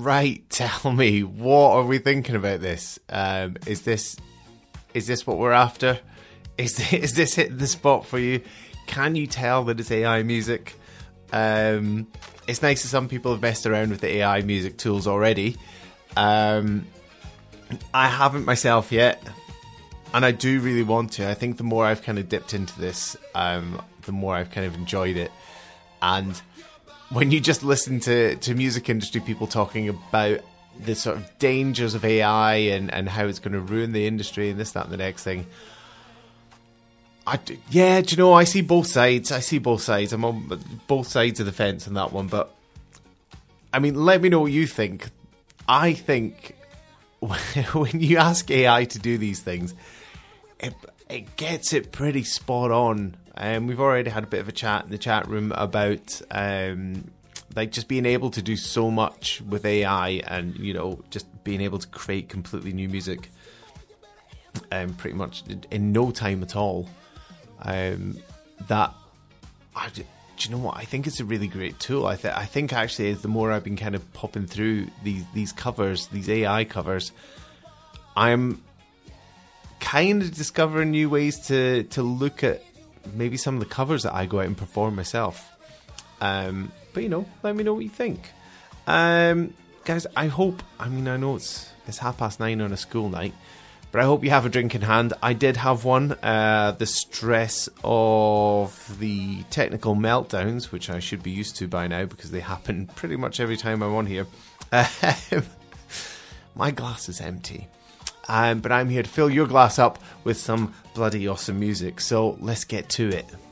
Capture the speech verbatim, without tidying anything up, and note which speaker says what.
Speaker 1: right, tell me, what are we thinking about this? Um, is this is this what we're after? Is is this hitting the spot for you? Can you tell that it's A I music? Um, it's nice that some people have messed around with the A I music tools already. Um, I haven't myself yet, and I do really want to. I think the more I've kind of dipped into this, um, the more I've kind of enjoyed it. And when you just listen to, to music industry people talking about the sort of dangers of A I and, and how it's going to ruin the industry and this, that, and the next thing, I, yeah, do you know, I see both sides. I see both sides. I'm on both sides of the fence on that one. But, I mean, let me know what you think. I think when you ask A I to do these things, it, it gets it pretty spot on. Um, we've already had a bit of a chat in the chat room about um, like just being able to do so much with A I and, you know, just being able to create completely new music um, pretty much in no time at all. Um, that, I, do you know what? I think it's a really great tool. I, th- I think actually the more I've been kind of popping through these, these covers, these A I covers, I'm kind of discovering new ways to, to look at maybe some of the covers that I go out and perform myself. Um, but, you know, let me know what you think. Um, guys, I hope, I mean, I know it's, it's half past nine on a school night, but I hope you have a drink in hand. I did have one. Uh, the stress of the technical meltdowns, which I should be used to by now because they happen pretty much every time I'm on here. Um, my glass is empty. Um, but I'm here to fill your glass up with some bloody awesome music. So let's get to it.